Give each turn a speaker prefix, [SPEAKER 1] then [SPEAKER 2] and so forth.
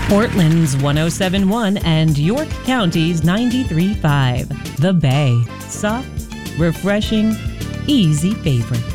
[SPEAKER 1] Portland's 107.1 and York County's 93.5. The Bay. Soft, refreshing, easy favorite.